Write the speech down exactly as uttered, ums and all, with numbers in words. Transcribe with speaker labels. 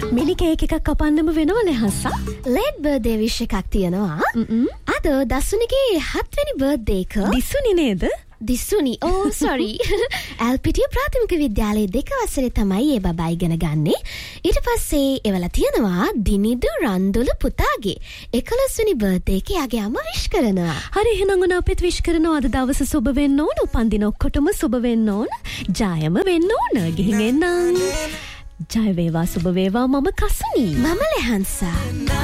Speaker 1: මිනි cake එකක් කපන්නම වෙනවනේ හස්සා.
Speaker 2: Late birthday විශ් එකක් තියෙනවා. අද දසුනිගේ හත්වෙනි බර්ත්ඩේ එක.
Speaker 1: දිසුනි නේද?
Speaker 2: දිසුනි. ඕ සෝරි. ඇල්පිටිය ප්‍රාථමික විද්‍යාලයේ දෙක වසරේ තමයි ඒ බබා ඉගෙන ගන්නෙ. ඊට පස්සේ එවලා තියෙනවා දිනිදු රන්දුල පුතාගේ එකොළොස්වෙනි බර්ත්ඩේ එක යාගේ අම්මා විශ් කරනවා.
Speaker 1: හරි එහෙනම් ඔන්න අපිත් විශ් කරනවා අද දවස සුබ වෙන්න ඕන. උපන්දින ඔක්කොටම සුබ වෙන්න ඕන. ජයම වෙන්න ඕන. ගිහින් එන්නම්. ජය වේවා සුබ වේවා මම කසුනි.
Speaker 2: මම ලෙහන්සා.